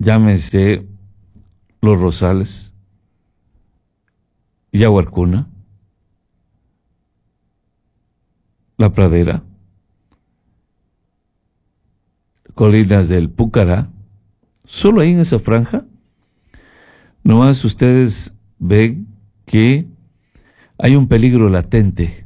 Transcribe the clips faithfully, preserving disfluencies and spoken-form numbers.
llámese Los Rosales, Yaguarcuna, La Pradera, Colinas del Púcara, solo ahí en esa franja, nomás ustedes ven que hay un peligro latente.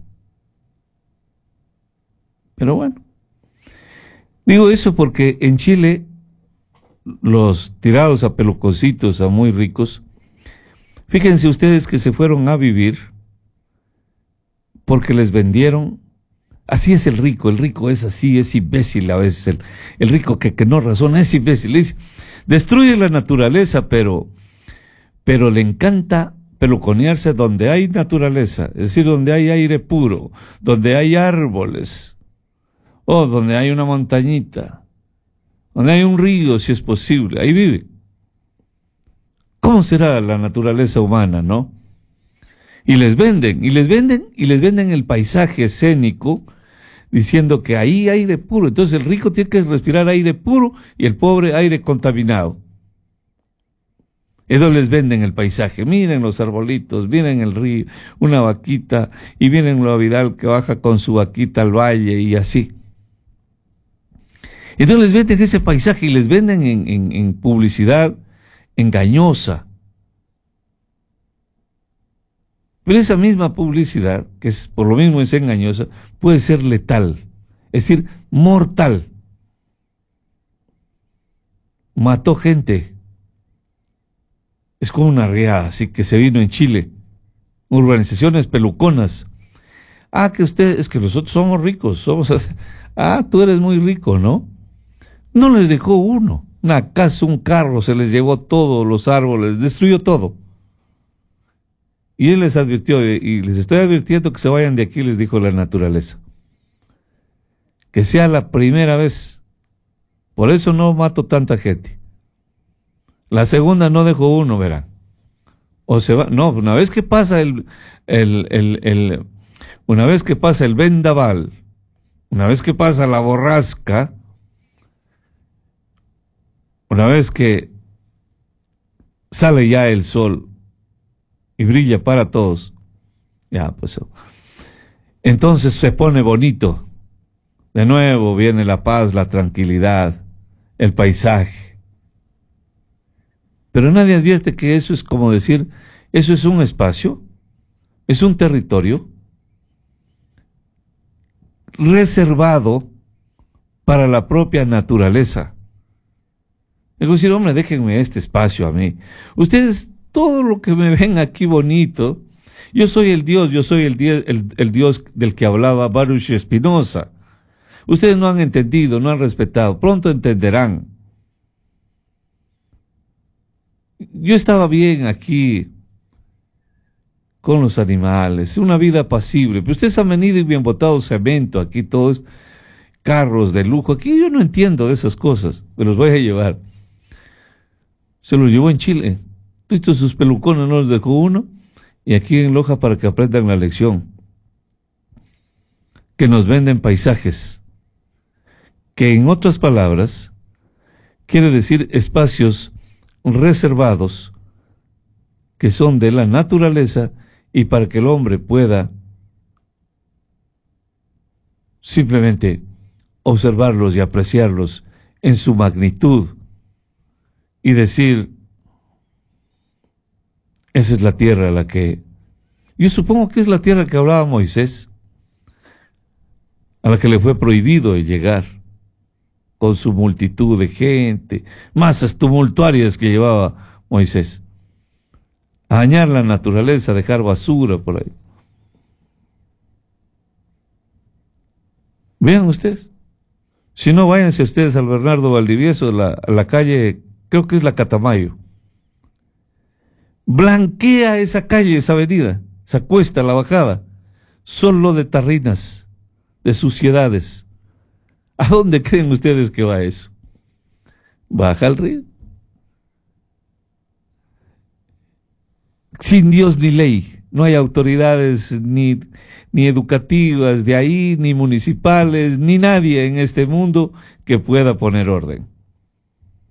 Pero bueno, digo eso porque en Chile los tirados a peluconcitos, a muy ricos, fíjense ustedes que se fueron a vivir porque les vendieron. Así es el rico, el rico es así, es imbécil a veces, el, el rico que, que no razona, es imbécil, es, destruye la naturaleza, pero, pero le encanta peluconearse donde hay naturaleza, es decir, donde hay aire puro, donde hay árboles, o donde hay una montañita, donde hay un río, si es posible, ahí vive. ¿Cómo será la naturaleza humana, no? Y les venden, y les venden, y les venden el paisaje escénico, diciendo que ahí hay aire puro. Entonces el rico tiene que respirar aire puro y el pobre aire contaminado. Eso les venden el paisaje. Miren los arbolitos, miren el río, una vaquita, y miren lo Vidal que baja con su vaquita al valle y así. Entonces les venden ese paisaje y les venden en, en, en publicidad engañosa. Pero esa misma publicidad, que es por lo mismo es engañosa, puede ser letal, es decir, mortal. Mató gente. Es como una riada, así que se vino en Chile. Urbanizaciones peluconas. Ah, que usted, es que nosotros somos ricos, somos... Ah, tú eres muy rico, ¿no? No les dejó uno. Una casa, un carro, se les llevó todos los árboles, destruyó todo. Y él les advirtió, y les estoy advirtiendo que se vayan de aquí, les dijo la naturaleza. Que sea la primera vez. Por eso no mato tanta gente. La segunda no dejo uno, verán. O se va, no, una vez que pasa el, el, el, el, una vez que pasa el vendaval, una vez que pasa la borrasca, una vez que sale ya el sol, y brilla para todos, ya pues, entonces se pone bonito, de nuevo viene la paz, la tranquilidad, el paisaje, pero nadie advierte que eso es como decir, eso es un espacio, es un territorio reservado para la propia naturaleza. Es decir, hombre, déjenme este espacio a mí, ustedes todo lo que me ven aquí bonito, yo soy el Dios, yo soy el, die, el, el Dios del que hablaba Baruch Spinoza. Ustedes no han entendido, no han respetado, pronto entenderán. Yo estaba bien aquí con los animales, una vida apacible, pero ustedes han venido y bien botado cemento, aquí todos carros de lujo, aquí yo no entiendo de esas cosas, me los voy a llevar. Se los llevó en Chile. Todos sus pelucones no los dejó uno, y aquí en Loja para que aprendan la lección. Que nos venden paisajes, que en otras palabras, quiere decir espacios reservados, que son de la naturaleza, y para que el hombre pueda simplemente observarlos y apreciarlos en su magnitud, y decir, esa es la tierra a la que... Yo supongo que es la tierra que hablaba Moisés, a la que le fue prohibido llegar, con su multitud de gente, masas tumultuarias que llevaba Moisés, a dañar la naturaleza, a dejar basura por ahí. Vean ustedes, si no, váyanse ustedes al Bernardo Valdivieso, la, a la calle, creo que es la Catamayo. Blanquea esa calle, esa avenida, esa cuesta, la bajada, solo de tarrinas, de suciedades. ¿A dónde creen ustedes que va eso? Baja al río. Sin Dios ni ley, no hay autoridades ni, ni educativas de ahí, ni municipales, ni nadie en este mundo que pueda poner orden.